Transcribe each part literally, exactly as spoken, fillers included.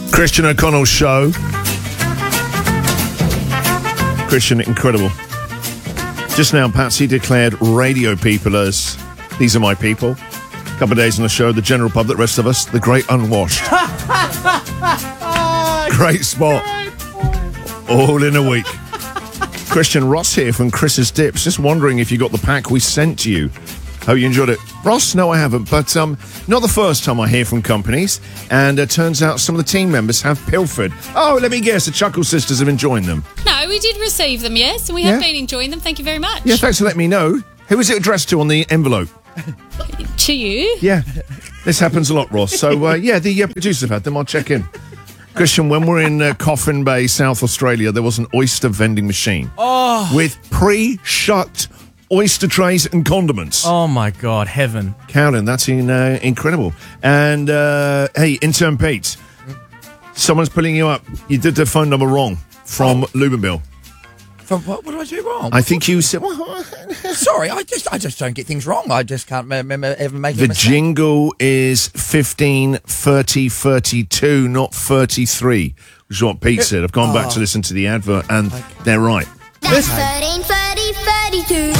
Christian O'Connell Show. Christian, incredible. Just now, Patsy declared radio people as, these are my people. A couple of days on the show, the general public, the rest of us, the great unwashed. Great spot. All in a week. Christian, Ross here from Chris's Dips. Just wondering if you got the pack we sent to you. Hope you enjoyed it. Ross, no, I haven't, but um, not the first time I hear from companies, and it uh, turns out some of the team members have pilfered. Oh, let me guess, the Chuckle Sisters have enjoyed them. No, we did receive them, yes, and we Yeah? have been enjoying them. Thank you very much. Yeah, thanks for letting me know. Who was it addressed to on the envelope? To you. Yeah, this happens a lot, Ross. So, uh, yeah, the uh, producers have had them. I'll check in. Christian, when we're in uh, Coffin Bay, South Australia, there was an oyster vending machine Oh. with pre-shucked oyster trays and condiments. Oh, my God, heaven. Cowden, that's in, uh, incredible. And, uh, hey, intern Pete, someone's pulling you up. You did the phone number wrong from Lubenbill. From what, what did I do wrong? I think you said... Well, Sorry, I just I just don't get things wrong. I just can't remember ever making the a mistake. jingle is fifteen thirty thirty-two, not thirty-three, which is what Pete said. I've gone back to listen to the advert, and they're right. That's thirteen thirty thirty-two.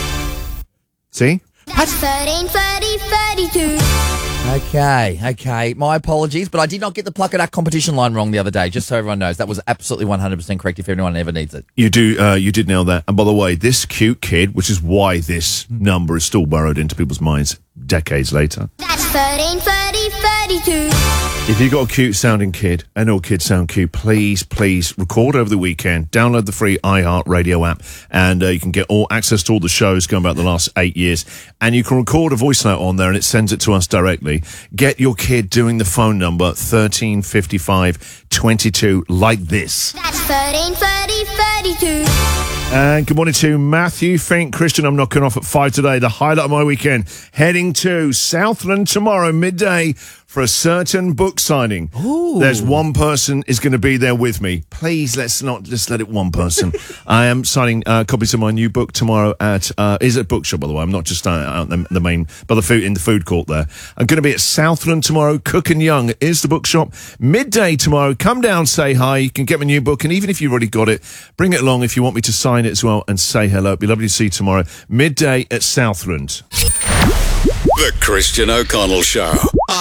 See? That's thirteen thirty thirty-two. Okay, okay. My apologies, but I did not get the Pluck It Up competition line wrong the other day, just so everyone knows. That was absolutely one hundred percent correct if anyone ever needs it. You do, uh, you did nail that. And by the way, this cute kid, which is why this number is still burrowed into people's minds decades later. That's thirteen thirty thirty-two. If you've got a cute sounding kid, and all kids sound cute, please, please record over the weekend, download the free iHeartRadio app, and uh, you can get all access to all the shows going back the last eight years. And you can record a voice note on there and it sends it to us directly. Get your kid doing the phone number thirteen fifty-five twenty-two like this. That's thirteen thirty thirty-two. And good morning to Matthew. Thank Christian, I'm knocking off at five today. The highlight of my weekend. Heading to Southland tomorrow, midday, for a certain book signing. Ooh. There's one person is going to be there with me. Please, let's not just let it one person. I am signing uh, copies of my new book tomorrow at, uh, is at Bookshop, by the way. I'm not just uh, out the, the main, but the food, in the food court there. I'm going to be at Southland tomorrow. Cook and Young is the bookshop. Midday tomorrow. Come down, say hi. You can get my new book. And even if you've already got it, bring it along if you want me to sign it as well and say hello. It'd be lovely to see you tomorrow. Midday at Southland. The Christian O'Connell Show.